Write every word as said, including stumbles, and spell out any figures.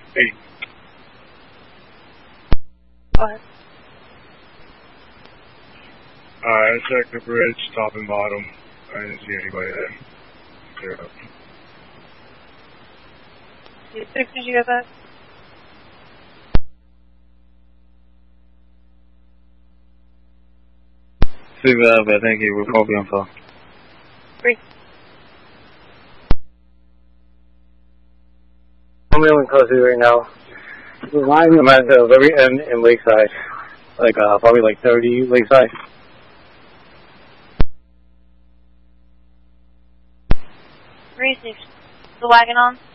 Eight. Go ahead. Uh, I checked the bridge, top and bottom. I didn't see anybody there. Clear up. Six, did you get that? Six, uh, but thank you. We'll copy on phone. Three. I'm really close to it right now. The line I'm at the very end in Lakeside. Like, uh, probably like thirty Lakeside. Three, six. The wagon on?